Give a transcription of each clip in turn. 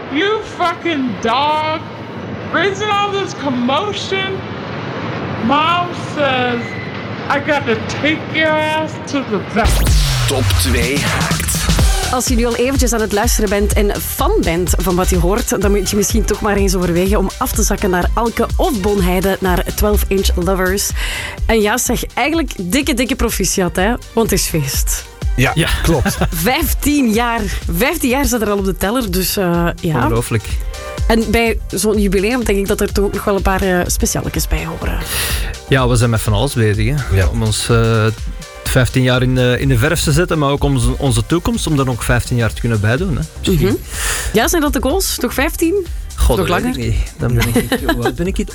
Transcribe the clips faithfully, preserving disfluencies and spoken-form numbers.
You fucking dog. Raising all this commotion. Mom says I got to take your ass to the vet. Top twee haakt. Als je nu al eventjes aan het luisteren bent en fan bent van wat je hoort, dan moet je misschien toch maar eens overwegen om af te zakken naar Alke of Bonheide, naar twaalf inch Lovers. En ja, zeg, eigenlijk dikke, dikke proficiat, hè? Want het is feest. Ja, ja, klopt. vijftien jaar. vijftien jaar staat er al op de teller, dus uh, ja. Ongelooflijk. En bij zo'n jubileum denk ik dat er toch ook nog wel een paar uh, specialetjes bij horen. Ja, we zijn met van alles bezig. Hè? Ja. Om ons uh, vijftien jaar in de, in de verf te zetten, maar ook om onze, onze toekomst, om daar nog vijftien jaar te kunnen bijdoen. Hè? Mm-hmm. Ja, zijn dat de goals? Toch vijftien? God, nog langer? Nee, dan ben ik niet. Hoe oud ben ik niet?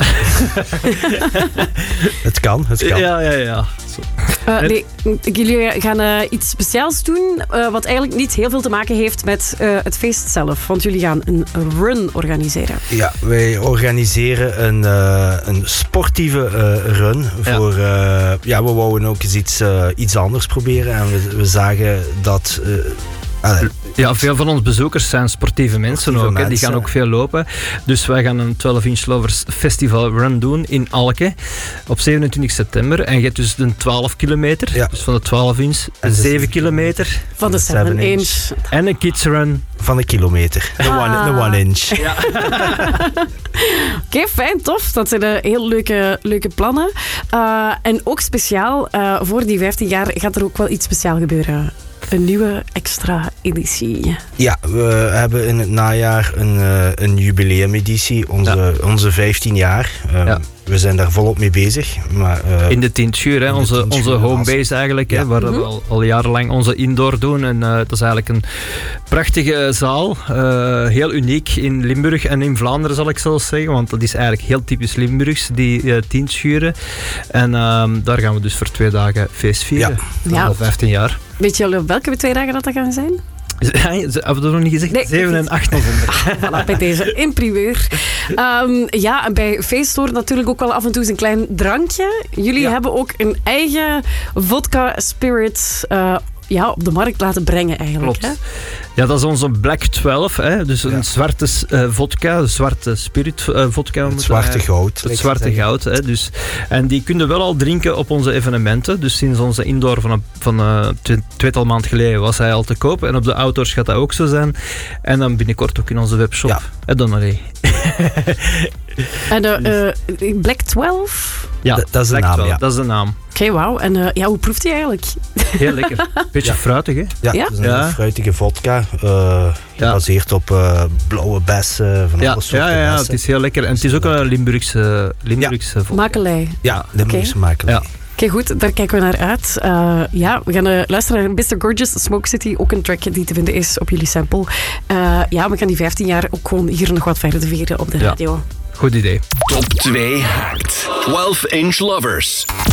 Het kan, het kan. Ja, ja, ja. Uh, nee, jullie gaan uh, iets speciaals doen, uh, wat eigenlijk niet heel veel te maken heeft met uh, het feest zelf. Want jullie gaan een run organiseren. Ja, wij organiseren een, uh, een sportieve uh, run. Voor, ja. Uh, ja, we wouden ook eens iets, uh, iets anders proberen. En we, we zagen dat... Uh, Allee. Ja, veel van onze bezoekers zijn sportieve mensen sportieve ook. Mensen. Hè. Die gaan ook veel lopen. Dus wij gaan een twaalf inch Lovers Festival Run doen in Alke op zevenentwintig september. En je hebt dus een twaalf kilometer. Ja. Dus van de twaalf inch. Een zeven kilometer. Van de zeven inch. En een kids run. Van een kilometer. De ah. one, de one inch. Ja. Oké, okay, fijn, tof. Dat zijn de heel leuke, leuke plannen. Uh, en ook speciaal, uh, voor die vijftien jaar gaat er ook wel iets speciaals gebeuren. Een nieuwe extra editie. Ja, we hebben in het najaar een, uh, een jubileumeditie, onze, ja. onze vijftien jaar. Um, ja. We zijn daar volop mee bezig. Maar, uh, in de Tientschuur, hè, onze, onze homebase eigenlijk, ja. hè, waar mm-hmm. we al, al jarenlang onze indoor doen. En uh, dat is eigenlijk een prachtige zaal. Uh, heel uniek in Limburg en in Vlaanderen, zal ik zelfs zeggen. Want dat is eigenlijk heel typisch Limburgs, die uh, Tientschuren. En uh, daar gaan we dus voor twee dagen feest vieren. Ja. Ja. Al vijftien jaar. Weet je al op welke twee dagen dat, dat gaan zijn? Hebben we dat nog niet gezegd? Nee, zeven en acht november. Ah, voilà, bij deze in primeur. Um, ja, en bij feest hoort natuurlijk ook wel af en toe een klein drankje. Jullie ja. hebben ook een eigen vodka spirit uh, ja, op de markt laten brengen eigenlijk. Klopt. Hè? Ja, dat is onze Black twaalf. Hè? Dus een ja. zwarte uh, vodka, een zwarte spirit uh, vodka. Het zwarte goud. Het zwarte goud. Hè? Dus, en die kun je wel al drinken op onze evenementen. Dus sinds onze indoor van een van, uh, tweetal maand geleden was hij al te koop. En op de outdoors gaat dat ook zo zijn. En dan binnenkort ook in onze webshop. Ja. En dan allee. En de uh, Black twaalf? Ja, D- dat is de naam. twaalf, ja. Dat is de naam. Oké, okay, wauw. En uh, ja, hoe proeft hij eigenlijk? Heel lekker. Beetje ja. fruitig, hè? Ja, ja? dat is een ja. fruitige vodka. Uh, gebaseerd ja. op uh, blauwe bessen, van ja. alle soorten ja, ja, bessen. Het is heel lekker. En het is ook een Limburgse, Limburgse ja. vodka. Makelij. Ja, Limburgse okay. makelij. Ja. Oké, okay, goed. Daar kijken we naar uit. Uh, ja, we gaan uh, luisteren naar mister Gorgeous, Smoke City. Ook een track die te vinden is op jullie sample. Uh, ja, we gaan die vijftien jaar ook gewoon hier nog wat verder vieren op de radio. Ja. Goed idee. Top twee haakt. twaalf inch Lovers.